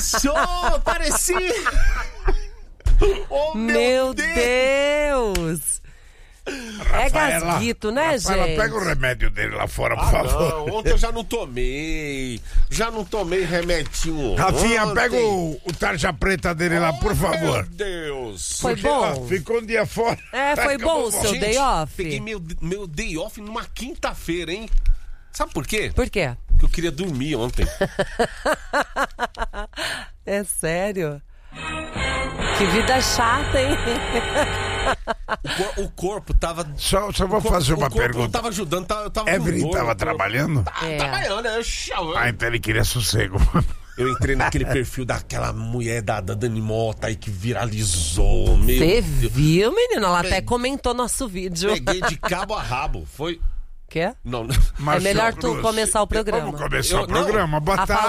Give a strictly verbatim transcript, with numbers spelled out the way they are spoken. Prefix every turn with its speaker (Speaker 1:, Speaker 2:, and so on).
Speaker 1: Isso! Pareci! Oh, meu,
Speaker 2: Meu
Speaker 1: Deus!
Speaker 2: Deus! É gasguito, né,
Speaker 3: Rafaela,
Speaker 2: gente?
Speaker 3: pega o remédio dele lá fora, por
Speaker 1: Ah,
Speaker 3: favor.
Speaker 1: não, ontem eu já não tomei. Já não tomei remedinho.
Speaker 3: Rafinha,
Speaker 1: ontem.
Speaker 3: pega o, o tarja preta dele lá, por
Speaker 1: Oh,
Speaker 3: favor.
Speaker 1: Meu Deus.
Speaker 2: Foi
Speaker 3: Porque,
Speaker 2: bom?
Speaker 3: ó, ficou um dia fora.
Speaker 2: É, foi
Speaker 3: Acabou
Speaker 2: bom o seu
Speaker 1: Gente,
Speaker 2: day off?
Speaker 1: Peguei meu, meu day off numa quinta-feira, hein? Sabe por quê?
Speaker 2: Por quê?
Speaker 1: Porque eu queria dormir ontem.
Speaker 2: É sério? Que vida chata, hein?
Speaker 1: O, cor- o corpo tava...
Speaker 3: Só, só vou
Speaker 1: o corpo-
Speaker 3: fazer uma
Speaker 1: o corpo não
Speaker 3: pergunta.
Speaker 1: tava ajudando, tava, eu tava com
Speaker 3: Evelyn
Speaker 1: dor
Speaker 3: tava
Speaker 1: no corpo.
Speaker 3: trabalhando?
Speaker 1: Ah,
Speaker 2: É.
Speaker 1: trabalhando, né? Eu-
Speaker 3: Ah, então ele queria sossego.
Speaker 1: Eu entrei naquele perfil daquela mulher da, da Dani Mota aí que viralizou. Meu
Speaker 2: Você
Speaker 1: Deus.
Speaker 2: viu, menino? Ela até
Speaker 1: Peguei.
Speaker 2: comentou nosso vídeo.
Speaker 1: Peguei de cabo a rabo. Foi...
Speaker 2: Quê?
Speaker 1: Não, não.
Speaker 2: É melhor tu
Speaker 3: Cruz,
Speaker 2: começar o programa.
Speaker 3: Vamos começar
Speaker 1: Eu-
Speaker 3: o programa. Boa
Speaker 2: A
Speaker 3: tarde.